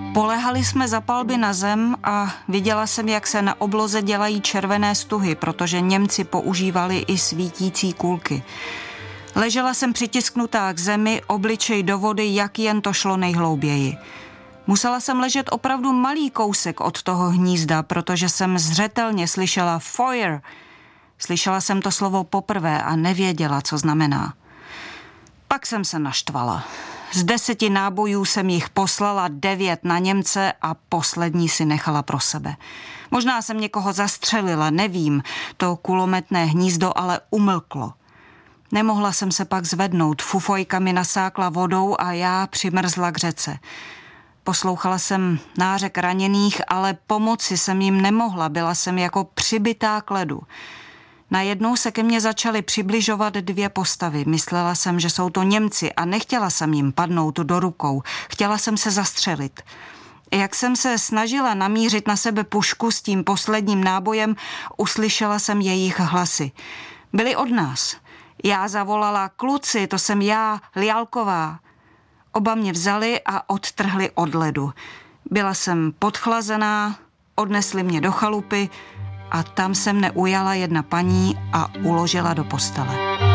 Polehali jsme za palby na zem a viděla jsem, jak se na obloze dělají červené stuhy, protože Němci používali i svítící kulky. Ležela jsem přitisknutá k zemi, obličej do vody, jak jen to šlo nejhlouběji. Musela jsem ležet opravdu malý kousek od toho hnízda, protože jsem zřetelně slyšela fire. Slyšela jsem to slovo poprvé a nevěděla, co znamená. Pak jsem se naštvala. Z 10 nábojů jsem jich poslala 9 na Němce a poslední si nechala pro sebe. Možná jsem někoho zastřelila, nevím, to kulometné hnízdo ale umlklo. Nemohla jsem se pak zvednout, fufojka mi nasákla vodou a já přimrzla k řece. Poslouchala jsem nářek raněných, ale pomoci jsem jim nemohla, byla jsem jako přibitá k ledu. Najednou se ke mně začaly přibližovat 2 postavy. Myslela jsem, že jsou to Němci a nechtěla jsem jim padnout do rukou. Chtěla jsem se zastřelit. Jak jsem se snažila namířit na sebe pušku s tím posledním nábojem, uslyšela jsem jejich hlasy. Byli od nás. Já zavolala: kluci, to jsem já, Lialková. Oba mě vzali a odtrhli od ledu. Byla jsem podchlazená, odnesli mě do chalupy a tam se mne ujala jedna paní a uložila do postele.